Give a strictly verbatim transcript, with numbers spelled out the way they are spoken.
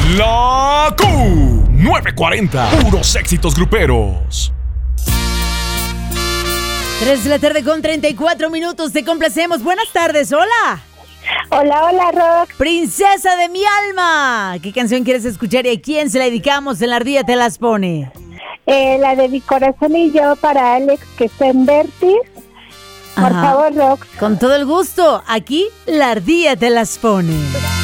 La Q novecientos cuarenta, puros éxitos gruperos. tres de la tarde con treinta y cuatro minutos, te complacemos. Buenas tardes, hola. Hola, hola, Rox. Princesa de mi alma. ¿Qué canción quieres escuchar y a quién se la dedicamos? En la ardilla te las pone. Eh, la de Mi Corazón y Yo para Alex, que está en Vertis. Por Ajá. favor, Rox. Con todo el gusto, aquí la ardilla te las pone.